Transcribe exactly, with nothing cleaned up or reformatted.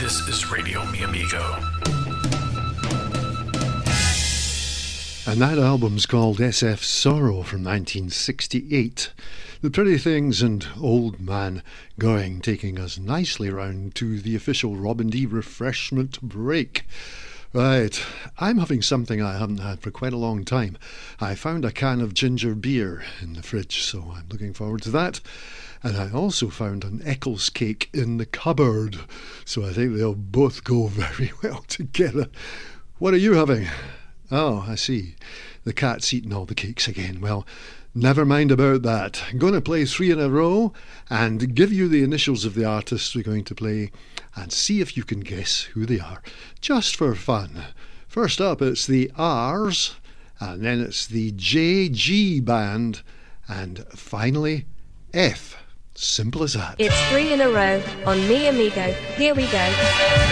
This is Radio Mi Amigo. And that album's called S F Sorrow from nineteen sixty-eight. The Pretty Things and Old Man Going, taking us nicely round to the official Robin D refreshment break. Right, I'm having something I haven't had for quite a long time. I found a can of ginger beer in the fridge, so I'm looking forward to that. And I also found an Eccles cake in the cupboard, so I think they'll both go very well together. What are you having? Oh, I see. The cat's eaten all the cakes again. Well, never mind about that. I'm going to play three in a row and give you the initials of the artists we're going to play and see if you can guess who they are, just for fun. First up, it's the R's, and then it's the J G Band, and finally, F. Simple as that. It's three in a row on Mi Amigo. Here we go.